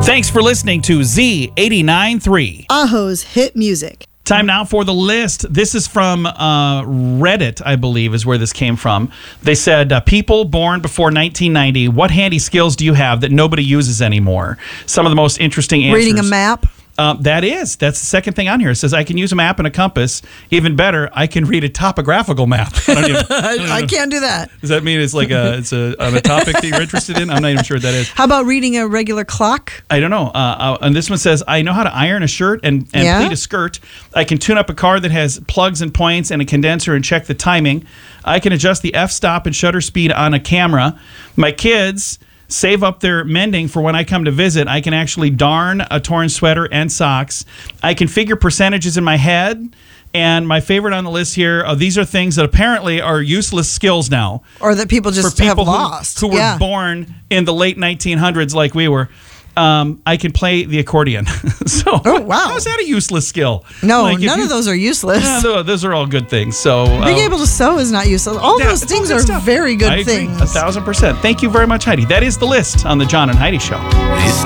Thanks for listening to Z89.3. Aho's hit music. Time now for the list. This is from Reddit, I believe, is where this came from. They said, people born before 1990, what handy skills do you have that nobody uses anymore? Some of the most interesting answers. Reading a map. That's the second thing on here. It says, I can use a map and a compass. Even better, I can read a topographical map. I can't do that. Does that mean it's like on a topic that you're interested in? I'm not even sure what that is. How about reading a regular clock? I don't know. And this one says, I know how to iron a shirt and pleat a skirt. I can tune up a car that has plugs and points and a condenser and check the timing. I can adjust the f-stop and shutter speed on a camera. My kids save up their mending for when I come to visit. I can actually darn a torn sweater and socks. I can figure percentages in my head. And my favorite on the list here, these are things that apparently are useless skills now. Or that people just have lost. Who were born in the late 1900s like we were. I can play the accordion. Oh, wow. How's that a useless skill? No, none of those are useless. Yeah, those are all good things. So being able to sew is not useless. All those things are very good things. I agree, 1,000%. Thank you very much, Heidi. That is the list on the John and Heidi Show.